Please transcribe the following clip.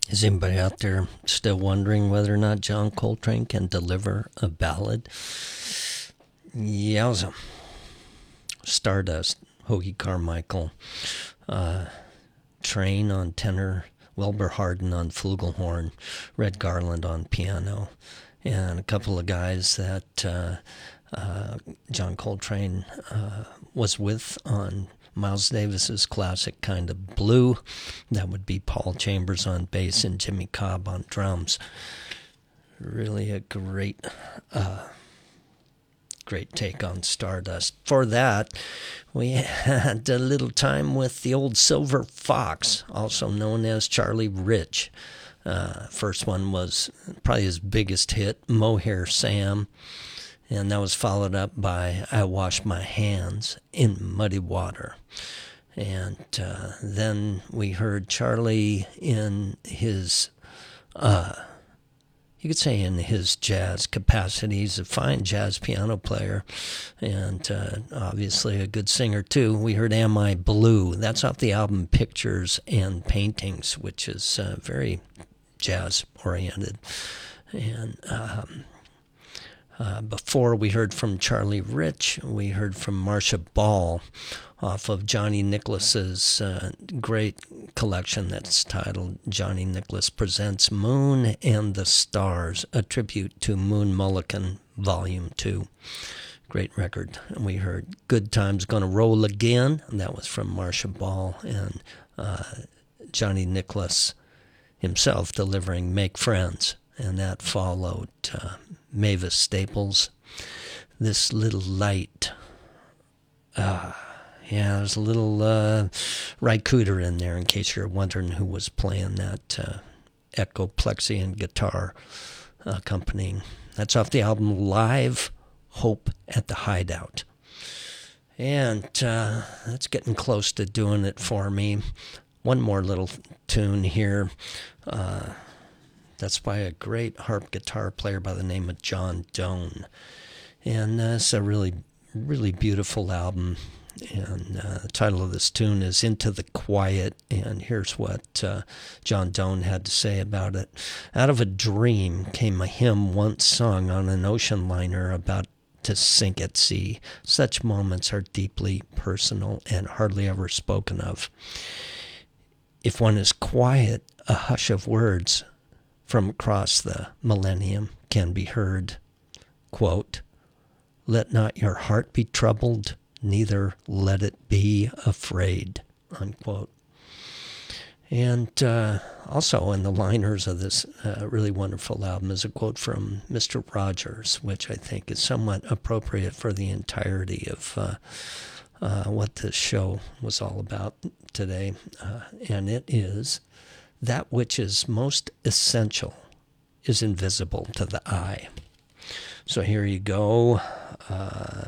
Is anybody out there still wondering whether or not John Coltrane can deliver a ballad? Yowza. Stardust, Hoagie Carmichael, Train on tenor, Wilbur Harden on flugelhorn, Red Garland on piano, and a couple of guys that John Coltrane was with on Miles Davis's classic Kind of Blue. That would be Paul Chambers on bass and Jimmy Cobb on drums. Really a great take on Stardust. For that, we had a little time with the old Silver Fox, also known as Charlie Rich. First one was probably his biggest hit, Mohair Sam, and that was followed up by I Wash My Hands in Muddy Water. And then we heard Charlie in his you could say in his jazz capacity. He's a fine jazz piano player and obviously a good singer too. We heard Am I Blue? That's off the album Pictures and Paintings, which is very jazz oriented. And before we heard from Charlie Rich, we heard from Marcia Ball off of Johnny Nicholas's great collection that's titled Johnny Nicholas Presents Moon and the Stars, a tribute to Moon Mullican, Volume 2. Great record. And we heard Good Times Gonna Roll Again, and that was from Marcia Ball, and Johnny Nicholas himself delivering Make Friends, and that followed Mavis Staples, This Little Light. Yeah, there's a little Ry Cooder in there in case you're wondering who was playing that Echo Plexian guitar accompanying. That's off the album Live Hope at the Hideout. And that's getting close to doing it for me. One more little tune here. That's by a great harp guitar player by the name of John Doan. And it's a really, really beautiful album. And the title of this tune is Into the Quiet, and here's what John Doan had to say about it. Out of a dream came a hymn once sung on an ocean liner about to sink at sea. Such moments are deeply personal and hardly ever spoken of. If one is quiet, a hush of words from across the millennium can be heard. Quote, let not your heart be troubled, neither let it be afraid, unquote. And also in the liners of this really wonderful album is a quote from Mr. Rogers, which I think is somewhat appropriate for the entirety of what this show was all about today. And it is, that which is most essential is invisible to the eye. So here you go.